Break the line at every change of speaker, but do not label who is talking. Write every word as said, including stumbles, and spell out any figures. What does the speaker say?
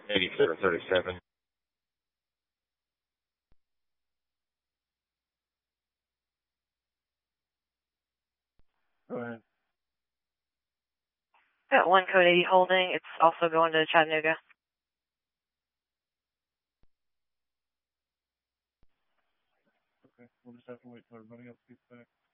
eighty-four thirty-seven.
Go ahead.
Got one code eighty holding. It's also going to Chattanooga.
Okay, we'll just have to wait till everybody else gets back.